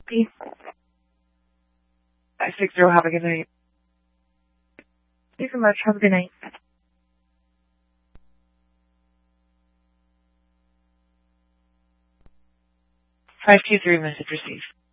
Peace. 560, have a good night. Thank you so much. Have a good night. 523, message received.